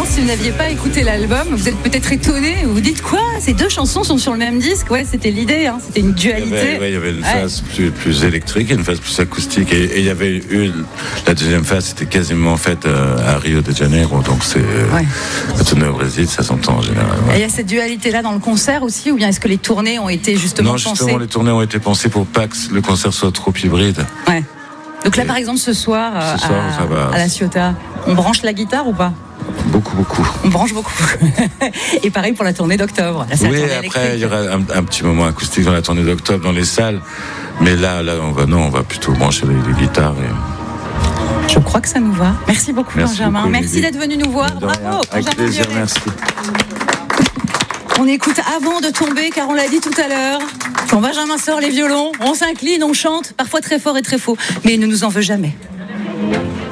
Évidemment, si vous n'aviez pas écouté l'album, vous êtes peut-être étonné. Vous vous dites quoi ? Ces deux chansons sont sur le même disque ? Ouais, c'était l'idée. Hein. C'était une dualité. Il y avait une phase plus électrique et une phase plus acoustique. Et il y avait eu la deuxième phase, c'était quasiment faite à Rio de Janeiro. Donc c'est tourné au Brésil, ça s'entend en général. Et il y a cette dualité-là dans le concert aussi, ou bien est-ce que les tournées ont été justement pensées ? Non, justement, les tournées ont été pensées pour pas que le concert soit trop hybride. Ouais. Donc là, par exemple, ce soir ça va. à la Ciotat, on branche la guitare ou pas ? Beaucoup. On branche beaucoup. Et pareil pour la tournée d'octobre. Là, oui, après, il y aura un petit moment acoustique dans la tournée d'octobre, dans les salles. Mais là on va plutôt brancher les guitares. Je crois que ça nous va. Merci beaucoup, Benjamin. Beaucoup, merci d'être venu nous voir. Bravo. Avec plaisir, merci. On écoute Avant de tomber, car on l'a dit tout à l'heure. Quand Benjamin sort les violons, on s'incline, on chante, parfois très fort et très faux. Mais il ne nous en veut jamais.